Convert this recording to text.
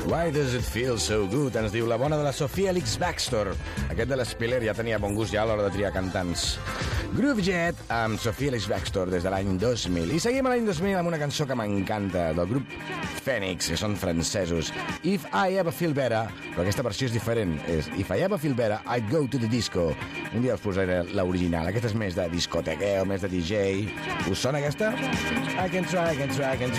Why does it feel so good? Ens diu la bona de la Sofia Elix Baxter. Aquest de l'Spiller ja tenia bon gust ja a l'hora de triar cantants. Groove Jet amb Sofia Elix Baxter des de l'any 2000. I seguim a l'any 2000 amb una cançó que m'encanta, del grup Phoenix, que són francesos. If I Ever Feel Better, però aquesta versió és diferent. És If I Ever Feel Better, I'd Go to the Disco. Un dia us posaré l'original. Aquesta és més de discotequeo, més de DJ. Us sona aquesta? I can try, I can try, I can try.